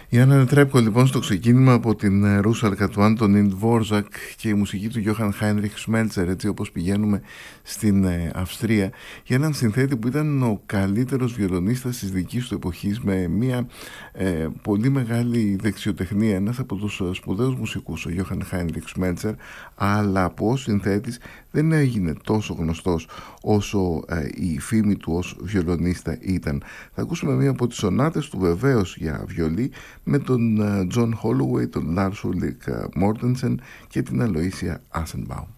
Η Άννα Νετρέπκο λοιπόν στο ξεκίνημα από την Ρούσαλκα του Άντονιν Δβόρζακ και η μουσική του Γιώχαν Χάινριχ Σμέλτσερ, έτσι όπως πηγαίνουμε στην Αυστρία, για έναν συνθέτη που ήταν ο καλύτερος βιολονίστας της δικής του εποχής, με μια πολύ μεγάλη δεξιοτεχνία, ένας από τους σπουδαίους μουσικούς, ο Γιώχαν Χάινριχ Σμέλτσερ, αλλά που ως συνθέτης δεν έγινε τόσο γνωστός όσο η φήμη του ως βιολονίστα ήταν. Θα ακούσουμε μία από τις σονάτες του βεβαίως για βιολί, με τον Τζον Χόλουεϊ, τον Λάρς Ούλρικ Μόρτενσεν και την Αλοΐσια Άσενμπαουμ.